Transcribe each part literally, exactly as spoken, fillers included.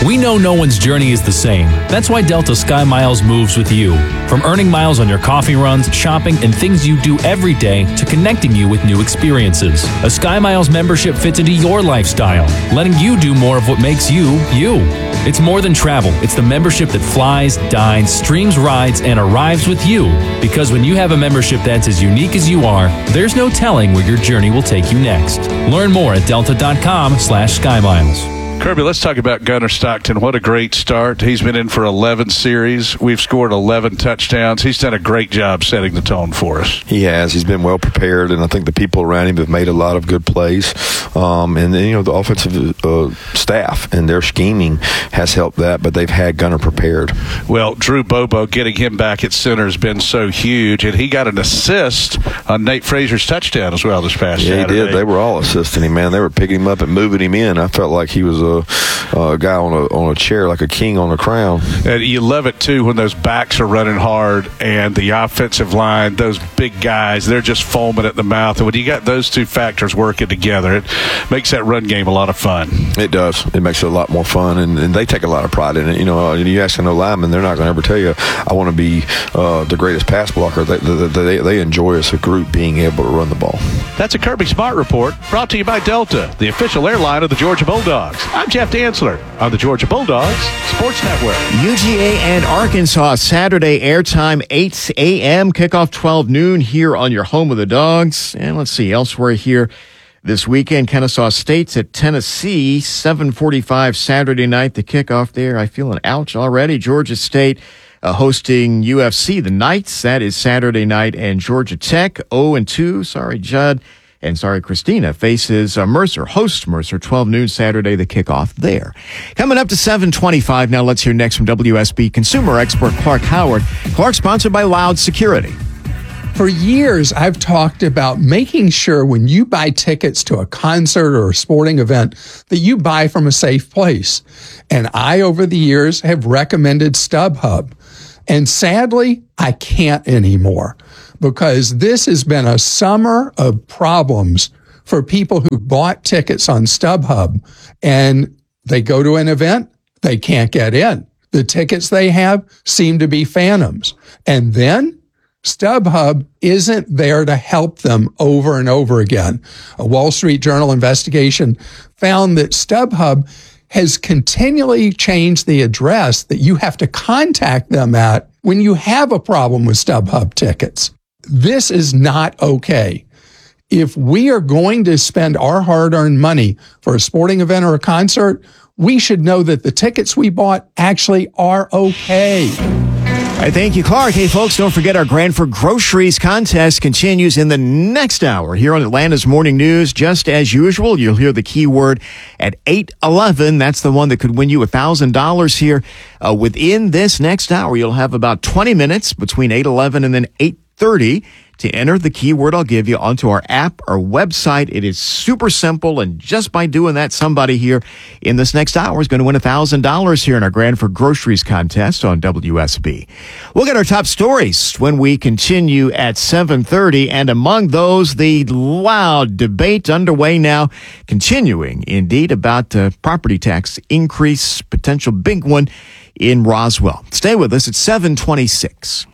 We know no one's journey is the same. That's why Delta Sky Miles moves with you. From earning miles on your coffee runs, shopping, and things you do every day to connecting you with new experiences. A Sky Miles membership fits into your lifestyle, letting you do more of what makes you, you. It's more than travel. It's the membership that flies, dines, streams rides, and arrives with you. Because when you have a membership that's as unique as you are, there's no telling where your journey will take you next. Learn more at delta.com slash SkyMiles. Kirby, let's talk about Gunnar Stockton. What a great start. He's been in for eleven series. We've scored eleven touchdowns. He's done a great job setting the tone for us. He has. He's been well prepared, and I think the people around him have made a lot of good plays. Um, and, then, you know, the offensive uh, staff and their scheming has helped that, but they've had Gunnar prepared. Well, Drew Bobo, getting him back at center has been so huge, and he got an assist on Nate Fraser's touchdown as well this past yeah, Saturday. Yeah, he did. They were all assisting him, man. They were picking him up and moving him in. I felt like he was a, a guy on a on a chair, like a king on a crown. And you love it, too, when those backs are running hard and the offensive line, those big guys, they're just foaming at the mouth. And when you got those two factors working together, it makes that run game a lot of fun. It does. It makes it a lot more fun, and, and they take a lot of pride in it. You know, you ask an O-lineman, they're not going to ever tell you, I want to be uh, the greatest pass blocker. They, they, they, they enjoy as a group being able to run the ball. That's a Kirby Smart Report brought to you by Delta, the official airline of the Georgia Bulldogs. I'm Jeff Dantzler on the Georgia Bulldogs Sports Network. U G A and Arkansas, Saturday airtime eight a.m., kickoff twelve noon here on your home of the Dogs. And let's see, elsewhere here this weekend, Kennesaw State's at Tennessee, seven forty-five Saturday night, the kickoff there. I feel an ouch already. Georgia State uh, hosting U F C, the Knights. That is Saturday night. And Georgia Tech, oh and two. Sorry, Judd. And sorry, Christina faces uh, Mercer, hosts Mercer, twelve noon Saturday, the kickoff there. Coming up to seven twenty-five. Now let's hear next from W S B consumer expert Clark Howard. Clark, sponsored by Loud Security. For years, I've talked about making sure when you buy tickets to a concert or a sporting event that you buy from a safe place. And I, over the years, have recommended StubHub. And sadly, I can't anymore, because this has been a summer of problems for people who bought tickets on StubHub, and they go to an event, they can't get in. The tickets they have seem to be phantoms. And then StubHub isn't there to help them over and over again. A Wall Street Journal investigation found that StubHub has continually changed the address that you have to contact them at when you have a problem with StubHub tickets. This is not okay. If we are going to spend our hard-earned money for a sporting event or a concert, we should know that the tickets we bought actually are okay. All right, thank you, Clark. Hey, folks, don't forget our Grand for Groceries contest continues in the next hour here on Atlanta's Morning News. Just as usual, you'll hear the keyword at eight eleven. That's the one that could win you one thousand dollars here. Uh, within this next hour, you'll have about twenty minutes between eight eleven and then eight thirty to enter the keyword I'll give you onto our app or website. It is super simple, and just by doing that, somebody here in this next hour is going to win one thousand dollars here in our Grand for Groceries contest on W S B. We'll get our top stories when we continue at seven thirty, and among those, the loud debate underway now, continuing indeed, about uh, property tax increase, potential big one in Roswell. Stay with us at seven twenty-six.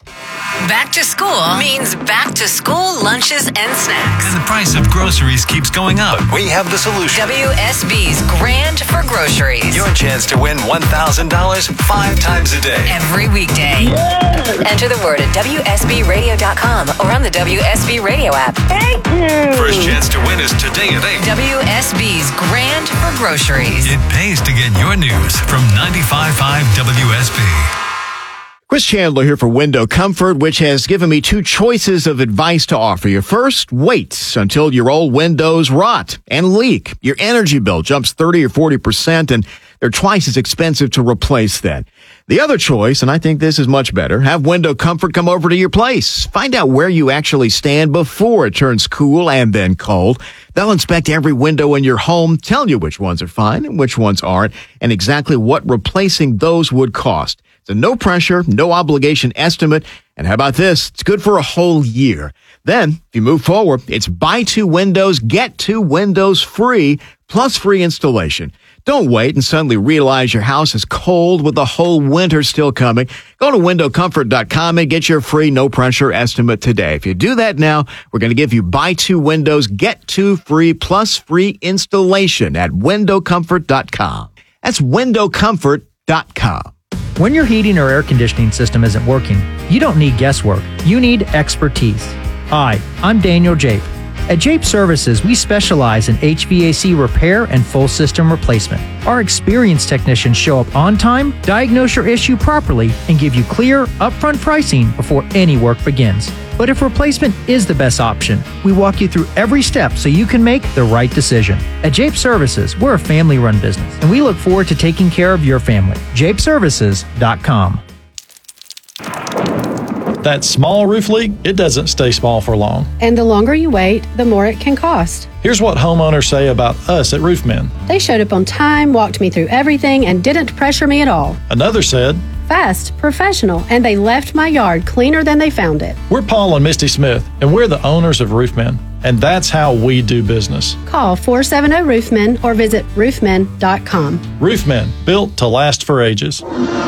Back to school means back to school lunches and snacks. And the price of groceries keeps going up. We have the solution. W S B's Grand for Groceries. Your chance to win one thousand dollars five times a day. Every weekday. Yes. Enter the word at W S B radio dot com or on the W S B Radio app. Thank you. First chance to win is today at eight. W S B's Grand for Groceries. It pays to get your news from ninety-five point five W S B. Chris Chandler here for Window Comfort, which has given me two choices of advice to offer you. First, wait until your old windows rot and leak. Your energy bill jumps thirty or forty percent, and they're twice as expensive to replace that. The other choice, and I think this is much better, have Window Comfort come over to your place. Find out where you actually stand before it turns cool and then cold. They'll inspect every window in your home, tell you which ones are fine and which ones aren't, and exactly what replacing those would cost. It's a no pressure, no obligation estimate. And how about this? It's good for a whole year. Then, if you move forward, it's buy two windows, get two windows free plus free installation. Don't wait and suddenly realize your house is cold with the whole winter still coming. Go to window comfort dot com and get your free no-pressure estimate today. If you do that now, we're going to give you buy two windows, get two free, plus free installation at window comfort dot com. That's window comfort dot com. When your heating or air conditioning system isn't working, you don't need guesswork. You need expertise. Hi, I'm Daniel Jape. At Jape Services, we specialize in H V A C repair and full system replacement. Our experienced technicians show up on time, diagnose your issue properly, and give you clear, upfront pricing before any work begins. But if replacement is the best option, we walk you through every step so you can make the right decision. At Jape Services, we're a family-run business, and we look forward to taking care of your family. jape services dot com. That small roof leak, it doesn't stay small for long. And the longer you wait, the more it can cost. Here's what homeowners say about us at Roofmen. They showed up on time, walked me through everything, and didn't pressure me at all. Another said, fast, professional, and they left my yard cleaner than they found it. We're Paul and Misty Smith, and we're the owners of Roofmen, and that's how we do business. Call four seven zero Roofmen or visit roofmen dot com. Roofmen, built to last for ages.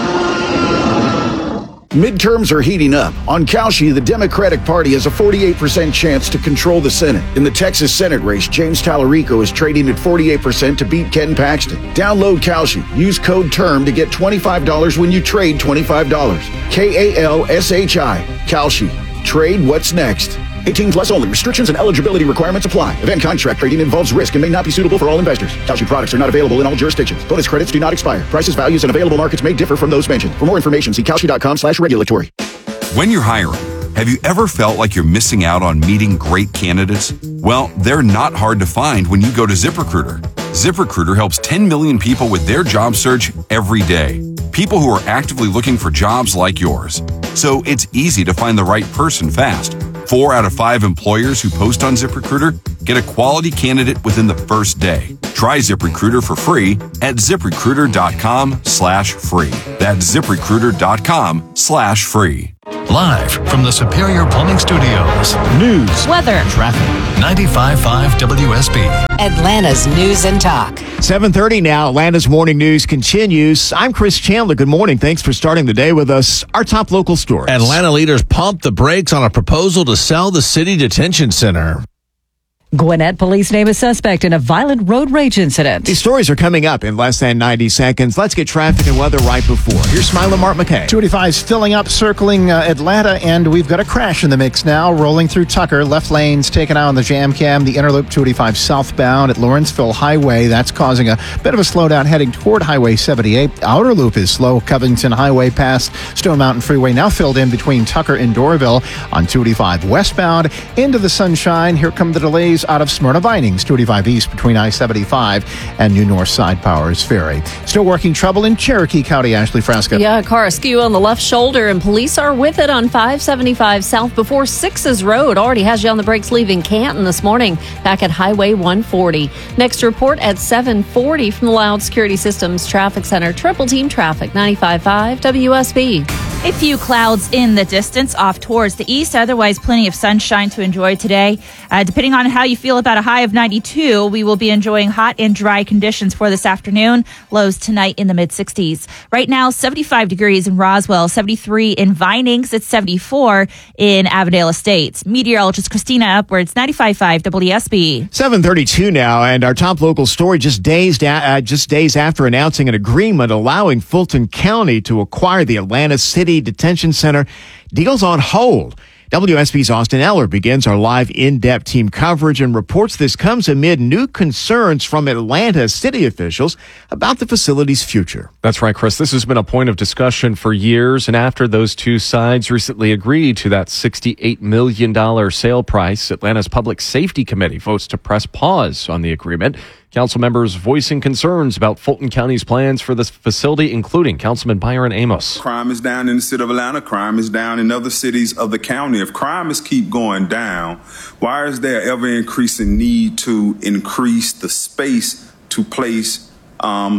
Midterms are heating up. On Kalshi, the Democratic Party has a forty-eight percent chance to control the Senate. In the Texas Senate race, James Tallarico is trading at forty-eight percent to beat Ken Paxton. Download Kalshi. Use code TERM to get twenty-five dollars when you trade twenty-five dollars. K A L S H I. Kalshi. Trade what's next. eighteen plus only. Restrictions and eligibility requirements apply. Event contract trading involves risk and may not be suitable for all investors. Kalshi products are not available in all jurisdictions. Bonus credits do not expire. Prices, values, and available markets may differ from those mentioned. For more information, see kalshi dot com slash regulatory. When you're hiring, have you ever felt like you're missing out on meeting great candidates? Well, they're not hard to find when you go to ZipRecruiter. ZipRecruiter helps ten million people with their job search every day. People who are actively looking for jobs like yours. So it's easy to find the right person fast. Four out of five employers who post on ZipRecruiter get a quality candidate within the first day. Try ZipRecruiter for free at ZipRecruiter.com slash free. That's ZipRecruiter.com slash free. Live from the Superior Plumbing Studios. News, weather, traffic. ninety-five point five W S B. Atlanta's News and Talk. seven thirty now. Atlanta's Morning News continues. I'm Chris Chandler. Good morning. Thanks for starting the day with us. Our top local stories. Atlanta leaders pump the brakes on a proposal to sell the city detention center. Gwinnett police name a suspect in a violent road rage incident. These stories are coming up in less than ninety seconds. Let's get traffic and weather right before. Here's Smile and Mark McKay. two eighty-five's filling up, circling uh, Atlanta, and we've got a crash in the mix now, rolling through Tucker. Left lane's taken out on the jam cam. The inner loop two eighty-five southbound at Lawrenceville Highway. That's causing a bit of a slowdown heading toward Highway seventy-eight. Outer loop is slow. Covington Highway past Stone Mountain Freeway, now filled in between Tucker and Doraville on two eighty-five westbound. Into the sunshine. Here come the delays out of Smyrna Vinings, two eighty-five east between I seventy-five and New North Side Powers Ferry. Still working trouble in Cherokee County, Ashley Frasca. Yeah, a car askew on the left shoulder, and police are with it on five seventy-five south before Sixes Road. Already has you on the brakes leaving Canton this morning, back at Highway one forty. Next report at seven forty from the Loud Security Systems Traffic Center. Triple Team Traffic, ninety-five point five W S B. A few clouds in the distance off towards the east. Otherwise, plenty of sunshine to enjoy today. Uh, depending on how you feel about a high of ninety-two, we will be enjoying hot and dry conditions for this afternoon. Lows tonight in the mid sixties. Right now, seventy-five degrees in Roswell, seventy-three in Vinings. It's seventy-four in Avondale Estates. Meteorologist Christina Upwards, ninety-five point five W S B. seven thirty-two now, and our top local story just days, da- uh, just days after announcing an agreement allowing Fulton County to acquire the Atlanta City Detention Center. Deal's on hold. W S B's Austin Eller begins our live in-depth team coverage and reports this comes amid new concerns from Atlanta city officials about the facility's future. That's right, Chris. This has been a point of discussion for years, and after those two sides recently agreed to that sixty-eight million dollars sale price, Atlanta's Public Safety Committee votes to press pause on the agreement. Council members voicing concerns about Fulton County's plans for this facility, including Councilman Byron Amos. Crime is down in the city of Atlanta. Crime is down in other cities of the county. If crime is keep going down, why is there ever increasing need to increase the space to place um,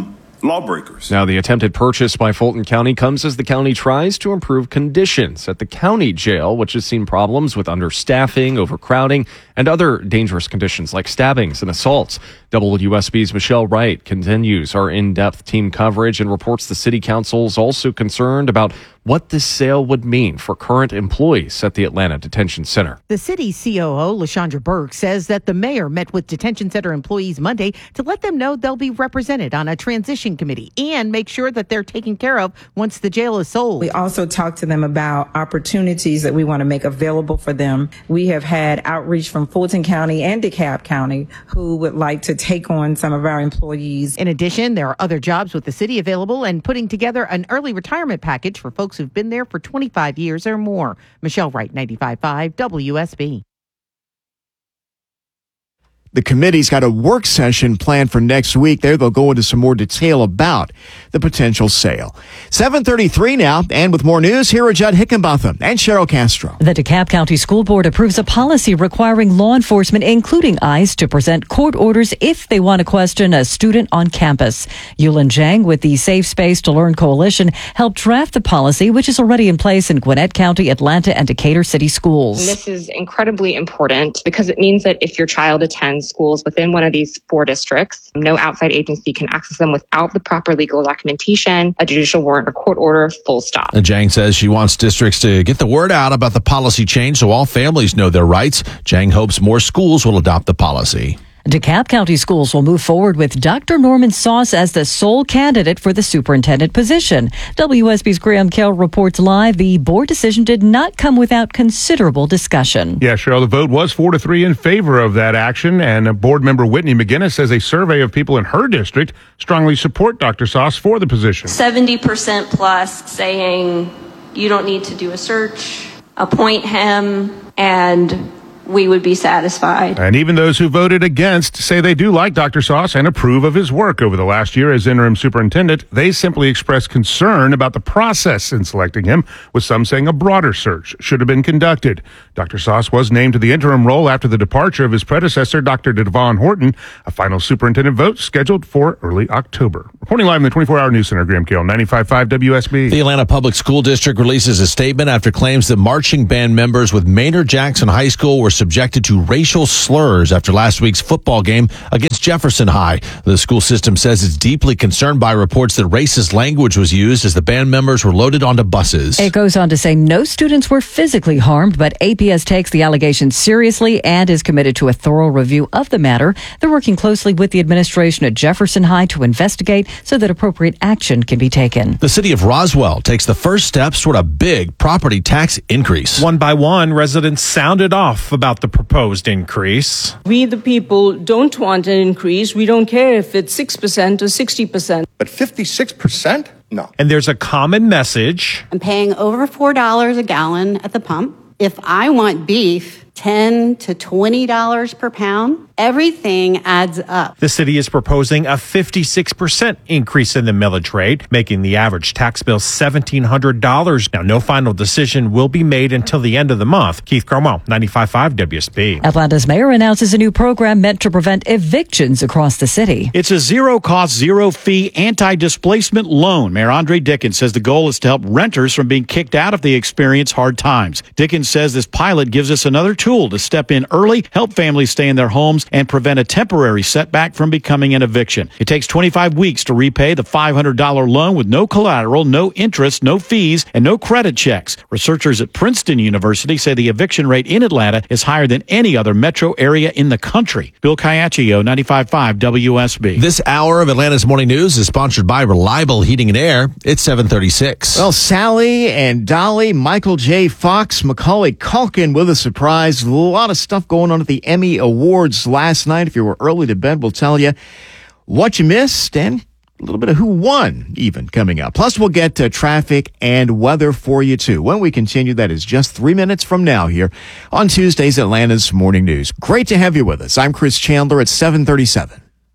lawbreakers. Now, the attempted purchase by Fulton County comes as the county tries to improve conditions at the county jail, which has seen problems with understaffing, overcrowding, and other dangerous conditions like stabbings and assaults. W S B's Michelle Wright continues our in-depth team coverage and reports the city council's also concerned about what this sale would mean for current employees at the Atlanta Detention Center. The city C O O, LaShondra Burke, says that the mayor met with detention center employees Monday to let them know they'll be represented on a transition committee and make sure that they're taken care of once the jail is sold. We also talked to them about opportunities that we want to make available for them. We have had outreach from Fulton County and DeKalb County who would like to take on some of our employees. In addition, there are other jobs with the city available and putting together an early retirement package for folks who've been there for twenty-five years or more. Michelle Wright, ninety-five point five W S B. The committee's got a work session planned for next week. There they'll go into some more detail about the potential sale. seven thirty-three now, and with more news, here are Judd Hickenbotham and Cheryl Castro. The DeKalb County School Board approves a policy requiring law enforcement, including ICE, to present court orders if they want to question a student on campus. Yulin Zhang with the Safe Space to Learn Coalition helped draft the policy, which is already in place in Gwinnett County, Atlanta, and Decatur City schools. This is incredibly important because it means that if your child attends schools within one of these four districts, no outside agency can access them without the proper legal documentation, a judicial warrant or court order, full stop. And Zhang says she wants districts to get the word out about the policy change so all families know their rights. Zhang hopes more schools will adopt the policy. DeKalb County Schools will move forward with Doctor Norman Sauce as the sole candidate for the superintendent position. W S B's Graham Kell reports live the board decision did not come without considerable discussion. Yeah, Cheryl, the vote was four to three in favor of that action, and board member Whitney McGinnis says a survey of people in her district strongly support Doctor Sauce for the position. seventy percent plus saying you don't need to do a search, appoint him, and we would be satisfied. And even those who voted against say they do like Doctor Sauce and approve of his work over the last year as interim superintendent. They simply expressed concern about the process in selecting him, with some saying a broader search should have been conducted. Doctor Sauce was named to the interim role after the departure of his predecessor, Doctor Devon Horton. A final superintendent vote scheduled for early October. Reporting live in the twenty-four hour News Center, Graham Kale, ninety-five point five W S B. The Atlanta Public School District releases a statement after claims that marching band members with Maynard Jackson High School were subjected to racial slurs after last week's football game against Jefferson High. The school system says it's deeply concerned by reports that racist language was used as the band members were loaded onto buses. It goes on to say no students were physically harmed, but A P S takes the allegations seriously and is committed to a thorough review of the matter. They're working closely with the administration at Jefferson High to investigate so that appropriate action can be taken. The city of Roswell takes the first steps toward a big property tax increase. One by one, residents sounded off about the proposed increase. We, the people, don't want an increase. We don't care if it's six percent or sixty percent. But fifty-six percent? No. And there's a common message. I'm paying over four dollars a gallon at the pump. If I want beef, ten to twenty dollars per pound. Everything adds up. The city is proposing a fifty-six percent increase in the millage rate, making the average tax bill seventeen hundred dollars. Now, no final decision will be made until the end of the month. Keith Cromwell, ninety-five point five W S B. Atlanta's mayor announces a new program meant to prevent evictions across the city. It's a zero-cost, zero-fee anti-displacement loan. Mayor Andre Dickens says the goal is to help renters from being kicked out if they experience hard times. Dickens says this pilot gives us another tool to step in early, help families stay in their homes, and prevent a temporary setback from becoming an eviction. It takes twenty-five weeks to repay the five hundred dollars loan with no collateral, no interest, no fees, and no credit checks. Researchers at Princeton University say the eviction rate in Atlanta is higher than any other metro area in the country. Bill Caiaccio, ninety-five point five W S B. This hour of Atlanta's Morning News is sponsored by Reliable Heating and Air. It's seven thirty-six. Well, Sally and Dolly, Michael J. Fox, Macaulay Culkin with a surprise. A lot of stuff going on at the Emmy Awards last night. If you were early to bed, we'll tell you what you missed and a little bit of who won even coming up. Plus, we'll get to traffic and weather for you, too. When we continue, that is just three minutes from now here on Tuesday's Atlanta's Morning News. Great to have you with us. I'm Chris Chandler at seven thirty-seven.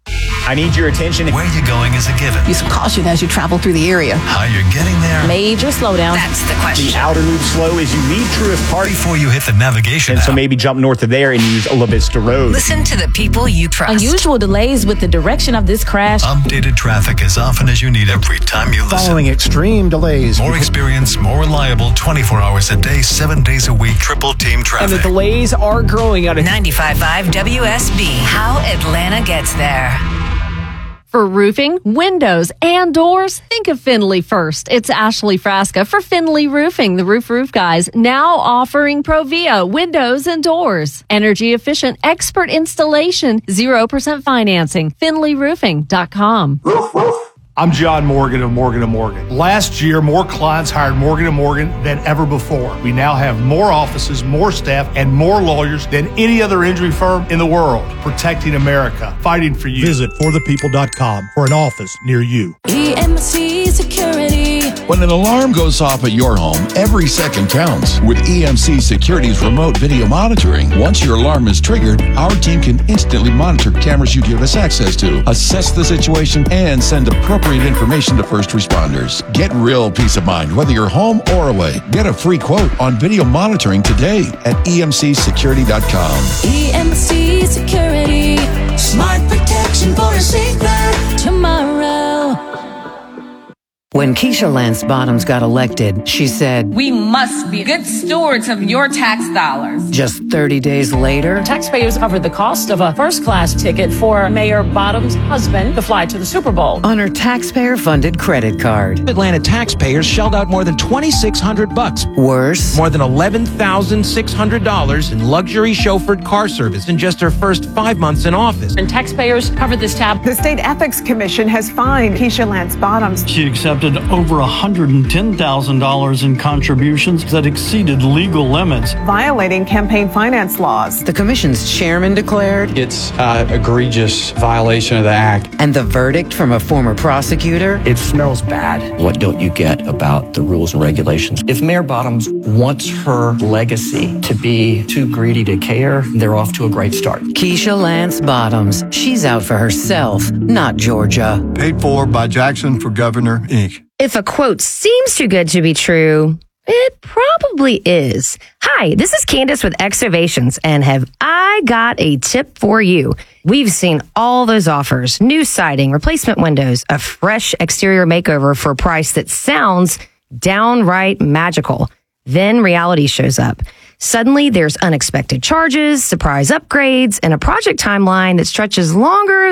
I need your attention. Where you're going is a given. Use some caution as you travel through the area. How you're getting there. Major slowdown. That's the question. The outer loop slow is you need Truist Park. Before you hit the navigation And app. so maybe jump north of there and use La Vista Road. Listen to the people you trust. Unusual delays with the direction of this crash. Updated traffic as often as you need every time you listen. Following extreme delays. More experience, more reliable, twenty-four hours a day, seven days a week, triple team traffic. And the delays are growing out of ninety-five point five W S B. How Atlanta gets there. For roofing, windows, and doors, think of Finley first. It's Ashley Frasca for Finley Roofing, the Roof Roof Guys, now offering Provia windows and doors. Energy efficient, expert installation, zero percent financing. finley roofing dot com. I'm John Morgan of Morgan and Morgan. Last year, more clients hired Morgan and Morgan than ever before. We now have more offices, more staff, and more lawyers than any other injury firm in the world, protecting America, fighting for you. Visit for the people dot com for an office near you. E M C Security. When an alarm goes off at your home, every second counts. With E M C Security's remote video monitoring, once your alarm is triggered, our team can instantly monitor cameras you give us access to, assess the situation, and send appropriate information to first responders. Get real peace of mind whether you're home or away. Get a free quote on video monitoring today at E M C security dot com. E M C Security. Smart protection for a safer tomorrow. When Keisha Lance Bottoms got elected, she said, "We must be good stewards of your tax dollars." Just thirty days later, taxpayers covered the cost of a first-class ticket for Mayor Bottoms' husband to fly to the Super Bowl on her taxpayer-funded credit card. Atlanta taxpayers shelled out more than twenty-six hundred bucks. Worse, more than eleven thousand six hundred dollars in luxury chauffeured car service in just her first five months in office. And taxpayers covered this tab. The State Ethics Commission has fined Keisha Lance Bottoms. She accepted over one hundred ten thousand dollars in contributions that exceeded legal limits, violating campaign finance laws. The commission's chairman declared it's an egregious violation of the act. And the verdict from a former prosecutor? It smells bad. What don't you get about the rules and regulations? If Mayor Bottoms wants her legacy to be too greedy to care, they're off to a great start. Keisha Lance Bottoms. She's out for herself, not Georgia. Paid for by Jackson for Governor, Incorporated. If a quote seems too good to be true, it probably is. Hi, this is Candace with Excavations, and have I got a tip for you. We've seen all those offers, new siding, replacement windows, a fresh exterior makeover for a price that sounds downright magical. Then reality shows up. Suddenly, there's unexpected charges, surprise upgrades, and a project timeline that stretches longer